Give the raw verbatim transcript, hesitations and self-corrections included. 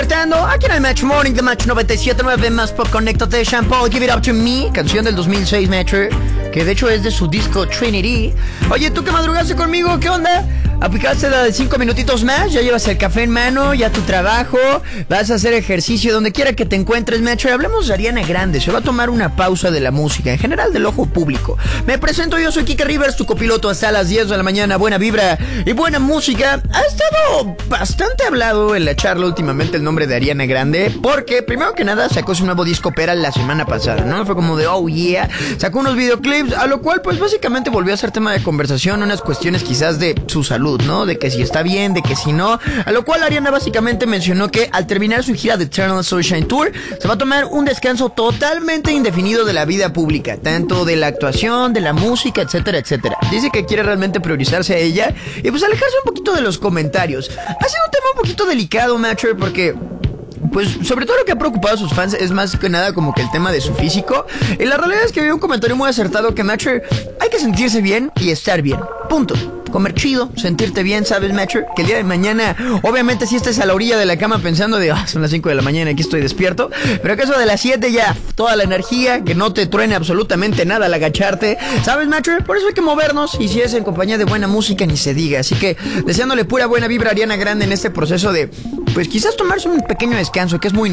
despertando aquí en el Match Morning de Match noventa y siete punto nueve más Pop Conéctate de Sean Paul, Give It Up To Me, canción del dos mil seis, Matcher, que de hecho es de su disco Trinity. Oye, ¿tú que madrugaste conmigo? ¿Qué onda? ¿Aplicaste la de cinco minutitos más? ¿Ya llevas el café en mano? ¿Ya tu trabajo? ¿Vas a hacer ejercicio donde quiera que te encuentres, Matcher? Hablemos de Ariana Grande. Se va a tomar una pausa de la música, en general del ojo público. Me presento, yo soy Kike Rivers, tu copiloto hasta las diez de la mañana. Buena vibra y buena música. Ha estado bastante hablado en la charla últimamente el nombre de Ariana Grande, porque primero que nada sacó su nuevo disco Pera la semana pasada, ¿no? Fue como de oh yeah, sacó unos videoclips, a lo cual pues básicamente volvió a ser tema de conversación, unas cuestiones quizás de su salud, ¿no? De que si está bien, de que si no, a lo cual Ariana básicamente mencionó que al terminar su gira de Eternal Sunshine Tour se va a tomar un descanso totalmente indefinido de la vida pública, tanto de la actuación, de la música, etcétera, etcétera. Dice que quiere realmente priorizarse a ella y pues alejarse un poquito de los comentarios. Ha sido un tema un poquito delicado, Matcher, porque pues sobre todo lo que ha preocupado a sus fans es más que nada como que el tema de su físico. Y la realidad es que había un comentario muy acertado que, Matcher, hay que sentirse bien y estar bien, punto. Comer chido, sentirte bien, ¿sabes, Matcher? Que el día de mañana, obviamente si estés a la orilla de la cama pensando de, ah, son las cinco de la mañana, aquí estoy despierto, pero que eso de las siete ya, toda la energía, que no te truene absolutamente nada al agacharte, ¿sabes, Matcher? Por eso hay que movernos, y si es en compañía de buena música, ni se diga. Así que, deseándole pura buena vibra a Ariana Grande en este proceso de, pues quizás tomarse un pequeño descanso, que es muy